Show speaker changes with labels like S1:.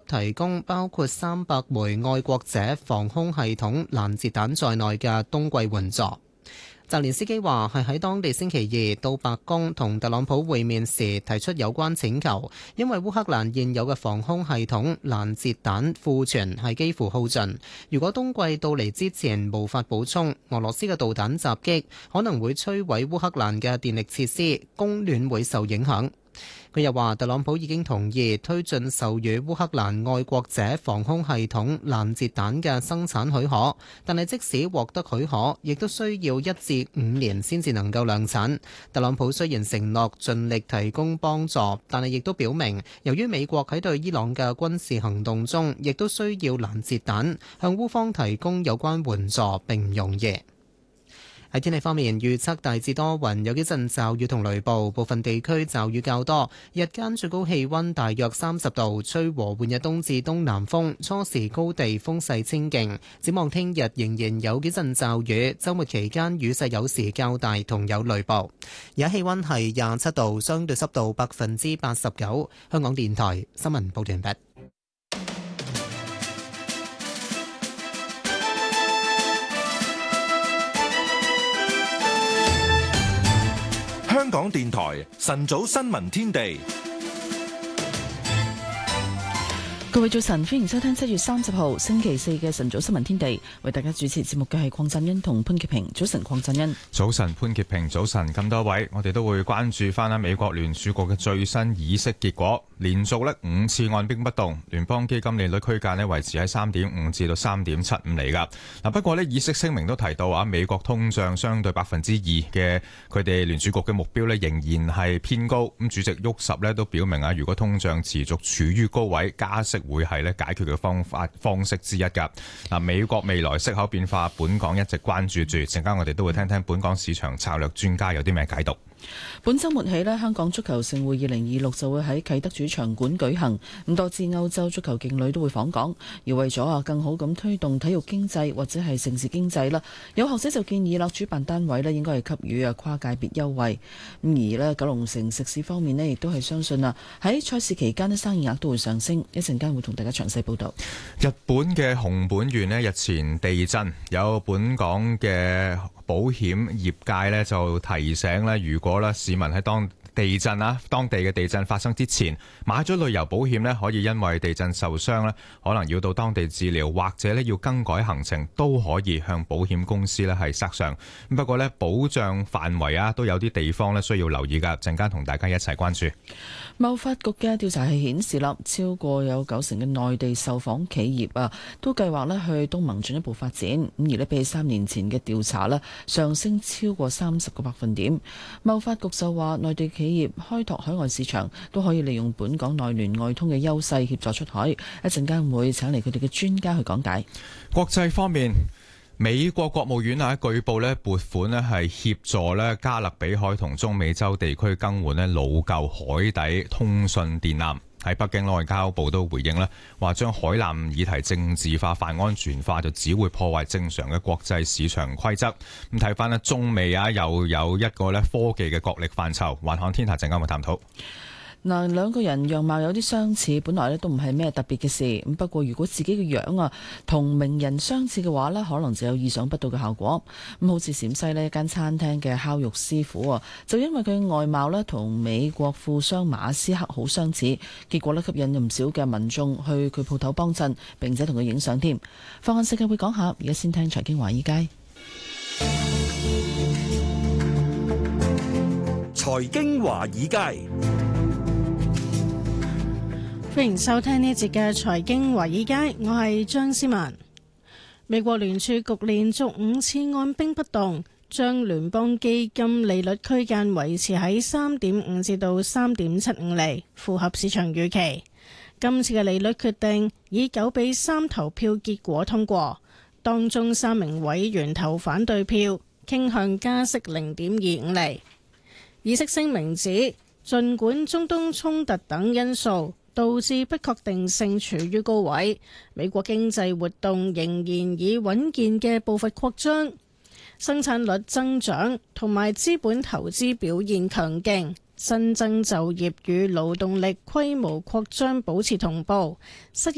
S1: 提供包括300枚愛國者防空系統攔截彈在內嘅冬季援助。澤連斯基話係喺當地星期二到白宮同特朗普會面時提出有關請求，因為烏克蘭現有嘅防空系統攔截彈庫存係幾乎耗盡，如果冬季到嚟之前無法補充，俄羅斯嘅導彈襲擊可能會摧毀烏克蘭嘅電力設施，供暖會受影響。佢又話特朗普已經同意推進授予烏克蘭愛國者防空系統攔截彈嘅生產許可，但係即使獲得許可，亦都需要1至5年先至能夠量產。特朗普雖然承諾盡力提供幫助，但係亦都表明，由於美國喺對伊朗嘅軍事行動中，亦都需要攔截彈，向烏方提供有關援助並唔容易。喺天氣方面，預測大致多雲，有幾陣驟雨同雷暴，部分地區驟雨較多。日間最高氣溫大約30度，吹和緩嘅東至東南風，初時高地風勢清勁。展望聽日仍然有幾陣驟雨，週末期間雨勢有時較大，同有雷暴。而家氣溫係27度，相對濕度89%。香港電台新聞報道完畢。
S2: 香港電台晨早新聞天地，
S3: 各位早晨，歡迎收聽7月30號星期四嘅晨早新聞天地。為大家主持節目嘅係鄺振恩同潘潔平。早晨，鄺振恩。
S4: 早晨，潘潔平。早晨，咁多位，我哋都會關注翻美國聯儲局嘅最新議息結果。連續5次按兵不動，聯邦基金利率區間維持喺3.5至到3.75厘噶。不過議息聲明都提到美國通脹相對2%嘅佢哋聯儲局嘅目標仍然係偏高。咁主席沃什都表明如果通脹持續處於高位，加息會係解決嘅方式之一噶。美國未來息口變化，本港一直關注住。陣間我哋都會聽聽本港市場策略專家有啲咩解讀。
S3: 本週末起香港足球盛會2026就會喺啟德主場館舉行，咁多支歐洲足球勁旅都會訪港，而為咗更好咁推動體育經濟或者係城市經濟啦，有學者就建議主辦單位應該係給予跨界別優惠。咁而九龍城食肆方面亦都係相信喺賽事期間生意額都會上升。一陣間會同大家詳細報道。
S4: 日本嘅熊本縣日前地震，有本港嘅保險業界就提醒如果市民喺當地嘅地震發生之前買咗旅遊保險可以因為地震受傷可能要到當地治療，或者要更改行程，都可以向保險公司係索償。不過保障範圍都有啲地方需要留意噶，陣間同大家一齊關注。
S3: 貿發局嘅調查係顯示超過有90%嘅內地受訪企業都計劃去東盟進一步發展。咁而比起3年前嘅調查上升超過30個百分點。貿發局就話內地企業開拓海外市場都可以利用本港內聯外通嘅優勢協助出海。一陣間會請嚟佢哋嘅專家去講解。
S4: 國際方面，美國國務院據報撥款係協助加勒比海同中美洲地區更換老舊海底通訊電纜。喺北京外交部都回應話將海纜議題政治化、泛安全化，就只會破壞正常嘅國際市場規則。咁睇翻中美又有一個科技嘅角力範疇。環看天下陣間會探討。
S3: 兩個人樣貌有啲相似，本來都唔係咩特別嘅事。咁不過如果自己嘅樣同名人相似嘅話可能就有意想不到嘅效果。咁好似陝西一間餐廳嘅烤肉師傅就因為佢嘅外貌同美國富商馬斯克好相似，結果吸引唔少嘅民眾去佢鋪頭幫襯，並且同佢影相添。放眼世界會講下，而家先聽財經華爾街。
S2: 財經華爾街，
S5: 歡迎收聽呢一節嘅財經華爾街，我係張思文。美國聯儲局連續5次按兵不動，將聯邦基金利率區間維持喺3.5至到3.75厘，符合市場預期。今次嘅利率決定以9-3投票結果通過，當中3名委員投反對票，傾向加息0.25厘。議息聲明指，儘管中東衝突等因素導致不確定性處於高位，美國經濟活動仍然以穩健嘅步伐擴張，生產率增長同埋資本投資表現強勁，新增就業與勞動力規模擴張保持同步，失業